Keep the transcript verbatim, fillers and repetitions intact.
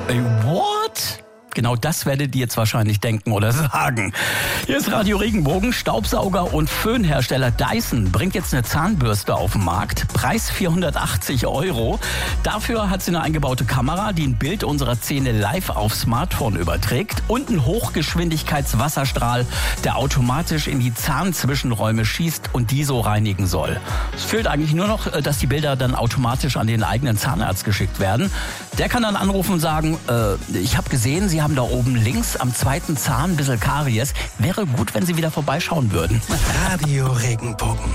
Ey, what? Genau das werdet ihr jetzt wahrscheinlich denken oder sagen. Hier ist Radio Regenbogen. Staubsauger- und Föhnhersteller Dyson bringt jetzt eine Zahnbürste auf den Markt. Preis vierhundertachtzig Euro. Dafür hat sie eine eingebaute Kamera, die ein Bild unserer Zähne live aufs Smartphone überträgt und einen Hochgeschwindigkeitswasserstrahl, der automatisch in die Zahnzwischenräume schießt und die so reinigen soll. Es fehlt eigentlich nur noch, dass die Bilder dann automatisch an den eigenen Zahnarzt geschickt werden. Der kann dann anrufen und sagen, äh, ich habe gesehen, Sie haben da oben links am zweiten Zahn ein bisschen Karies. Wäre gut, wenn Sie wieder vorbeischauen würden. Radio Regenbogen.